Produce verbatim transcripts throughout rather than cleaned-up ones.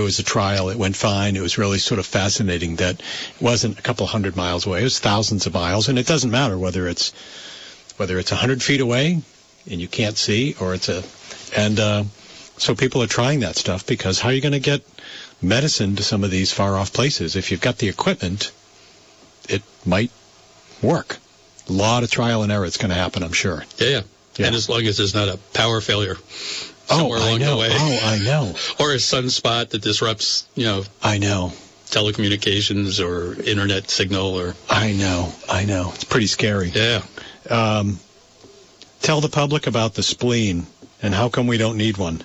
It was a trial. It went fine. It was really sort of fascinating that it wasn't a couple hundred miles away. It was thousands of miles, and it doesn't matter whether it's whether it's a hundred feet away and you can't see, or it's a and uh, so people are trying that stuff because how are you going to get medicine to some of these far off places? If you've got the equipment, it might work. A lot of trial and error. It's going to happen, I'm sure. Yeah, yeah, yeah. And as long as there's not a power failure. Oh, I along know. The way. Oh, I know. Or a sunspot that disrupts, you know. I know. Telecommunications or internet signal or. I know. I know. It's pretty scary. Yeah. Um, tell the public about the spleen and how come we don't need one.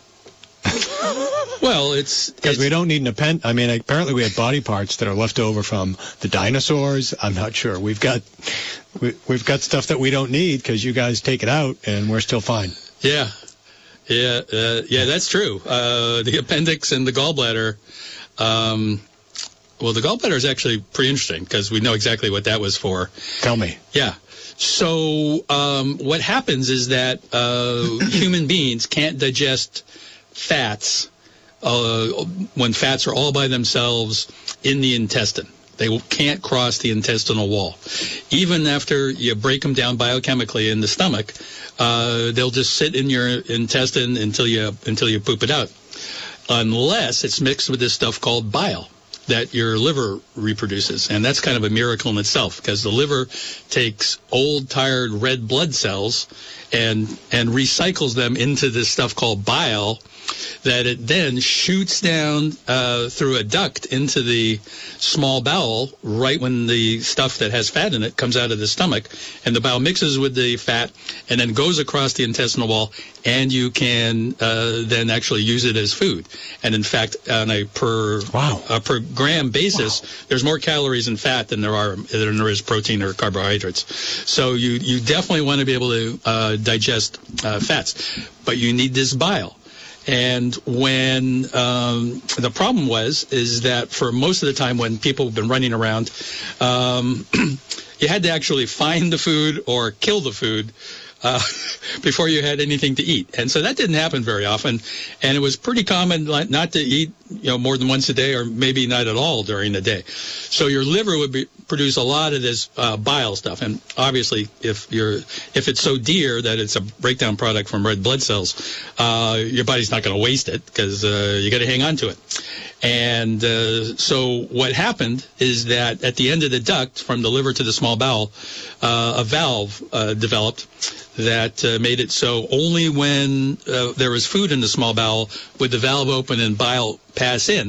Well, it's because we don't need an append. I mean, apparently we have body parts that are left over from the dinosaurs. I'm not sure. We've got we, we've got stuff that we don't need because you guys take it out and we're still fine. Yeah. Yeah, uh, yeah, that's true. Uh, the appendix and the gallbladder, um, well, the gallbladder is actually pretty interesting because we know exactly what that was for. Tell me. Yeah. So um, what happens is that uh, human beings can't digest fats uh, when fats are all by themselves in the intestine. They can't cross the intestinal wall. Even after you break them down biochemically in the stomach, uh, they'll just sit in your intestine until you until you poop it out, unless it's mixed with this stuff called bile that your liver reproduces. And that's kind of a miracle in itself because the liver takes old, tired red blood cells and and recycles them into this stuff called bile that it then shoots down uh, through a duct into the small bowel right when the stuff that has fat in it comes out of the stomach, and the bile mixes with the fat and then goes across the intestinal wall, and you can uh, then actually use it as food. And in fact, on a per wow. a per gram basis, wow. there's more calories in fat than there are than there is protein or carbohydrates. So you you definitely want to be able to uh, digest uh, fats, but you need this bile. And when um, the problem was, is that for most of the time when people have been running around, um, you had to actually find the food or kill the food uh, before you had anything to eat. And so that didn't happen very often. And it was pretty common not to eat, you know, more than once a day or maybe not at all during the day. So your liver would be, produce a lot of this uh, bile stuff. And obviously, if you're if it's so dear that it's a breakdown product from red blood cells, uh, your body's not going to waste it because uh, you got to hang on to it. And uh, so what happened is that at the end of the duct from the liver to the small bowel, uh, a valve uh, developed that uh, made it so only when uh, there was food in the small bowel would the valve open and bile pass in.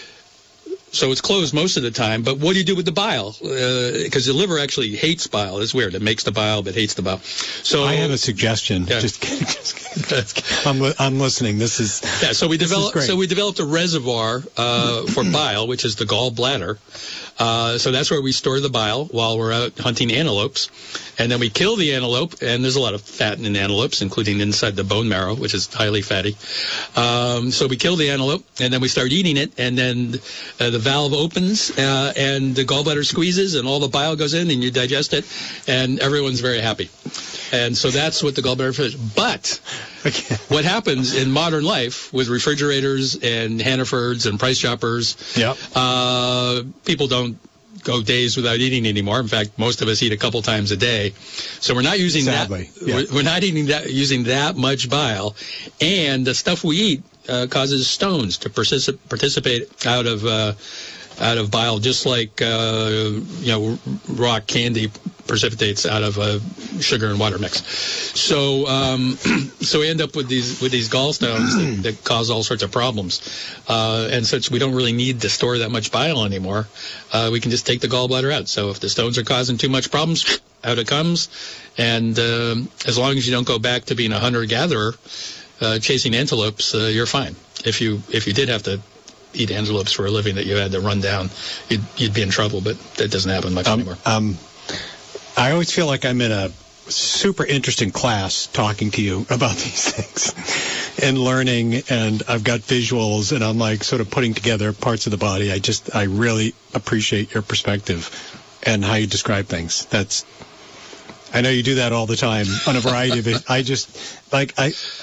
So it's closed most of the time, but what do you do with the bile? Because uh, the liver actually hates bile. It's weird. It makes the bile, but hates the bile. So I have a suggestion. Yeah. Just, just I'm, I'm listening. This is yeah. So we developed. So we developed a reservoir uh, for bile, which is the gallbladder. Uh, so that's where we store the bile while we're out hunting antelopes. And then we kill the antelope, and there's a lot of fat in antelopes, including inside the bone marrow, which is highly fatty. Um, so we kill the antelope, and then we start eating it, and then uh, the valve opens, uh, and the gallbladder squeezes, and all the bile goes in, and you digest it, and everyone's very happy. And so that's what the gallbladder is. But what happens in modern life with refrigerators and Hannafords and Price Choppers, yep. uh, people don't go days without eating anymore. In fact, most of us eat a couple times a day. So we're not using Sadly, that. yeah. We're, we're not eating that, using that much bile. And the stuff we eat uh, causes stones to particip- participate out of uh, out of bile, just like uh, you know rock candy precipitates out of a sugar and water mix. So um, so we end up with these with these gallstones that, that cause all sorts of problems. Uh, and since we don't really need to store that much bile anymore, uh, we can just take the gallbladder out. So if the stones are causing too much problems, out it comes. And um, as long as you don't go back to being a hunter-gatherer uh, chasing antelopes, uh, you're fine. If you if you did have to eat antelopes for a living that you had to run down, you'd, you'd be in trouble, but that doesn't happen much um, anymore. Um, I always feel like I'm in a super interesting class talking to you about these things and learning, and I've got visuals, and I'm like sort of putting together parts of the body. I just, I really appreciate your perspective and how you describe things. That's, I know you do that all the time on a variety of it. I just, like, I,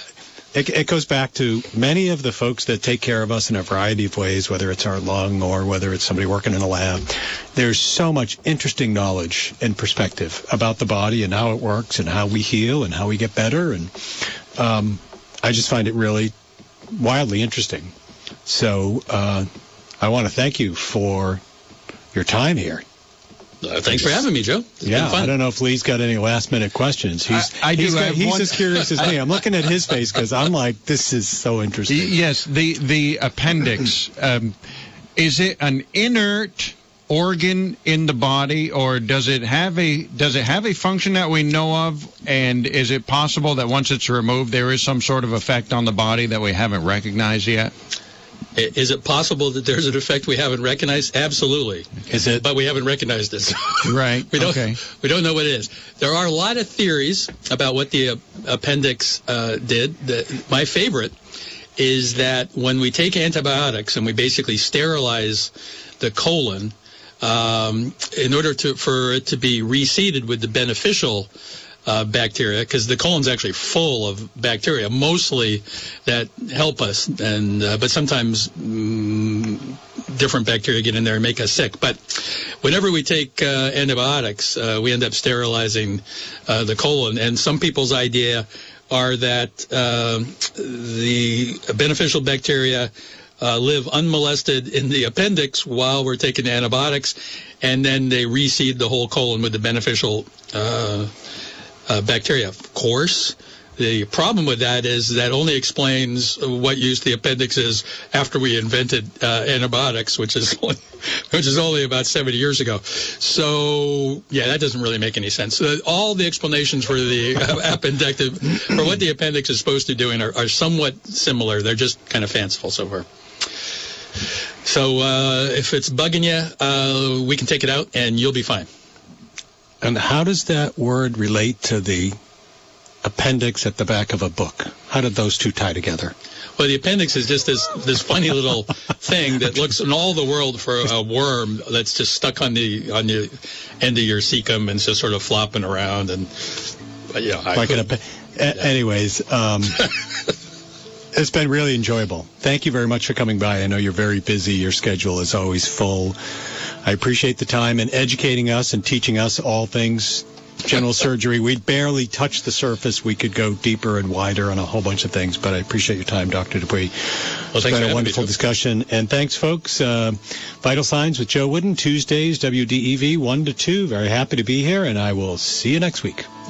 It, it goes back to many of the folks that take care of us in a variety of ways, whether it's our lung or whether it's somebody working in a lab. There's so much interesting knowledge and perspective about the body and how it works and how we heal and how we get better. And um, I just find it really wildly interesting. So uh, I want to thank you for your time here. Uh, thanks for having me, Joe. It's yeah, been fun. I don't know if Lee's got any last-minute questions. He's, I, I do he's, got, have he's one. as curious as me. I'm looking at his face because I'm like, this is so interesting. Yes, the, the appendix, um, is it an inert organ in the body, or does it have a does it have a function that we know of? And is it possible that once it's removed, there is some sort of effect on the body that we haven't recognized yet? Is it possible that there's an effect we haven't recognized? Absolutely. Is it? But we haven't recognized it. Right. we don't, okay. We don't know what it is. There are a lot of theories about what the uh, appendix uh, did. The, my favorite is that when we take antibiotics and we basically sterilize the colon, um, in order to for it to be reseeded with the beneficial Uh, bacteria, because the colon's actually full of bacteria, mostly that help us, and uh, but sometimes mm, different bacteria get in there and make us sick. But whenever we take uh, antibiotics, uh, we end up sterilizing uh, the colon. And some people's idea are that uh, the beneficial bacteria Uh, live unmolested in the appendix while we're taking antibiotics, and then they reseed the whole colon with the beneficial uh, uh, bacteria. Of course, the problem with that is that only explains what use the appendix is after we invented uh, antibiotics, which is only, which is only about seventy years ago. So, yeah, that doesn't really make any sense. Uh, all the explanations for the uh, appendectomy, for what the appendix is supposed to be doing, are, are somewhat similar. They're just kind of fanciful so far. So uh, if it's bugging you, uh, we can take it out and you'll be fine. And how does that word relate to the appendix at the back of a book? How did those two tie together? Well, the appendix is just this this funny little thing that looks in all the world for a worm that's just stuck on the on the end of your cecum and just sort of flopping around. And yeah, I like an app- a- anyways. Um, It's been really enjoyable. Thank you very much for coming by. I know you're very busy. Your schedule is always full. I appreciate the time and educating us and teaching us all things general surgery. We barely touched the surface. We could go deeper and wider on a whole bunch of things, but I appreciate your time, Doctor Dupuy. Well, it's been a wonderful me, discussion. And thanks, folks. Uh, Vital Signs with Joe Wooden, Tuesdays, W D E V one to two. Very happy to be here, and I will see you next week.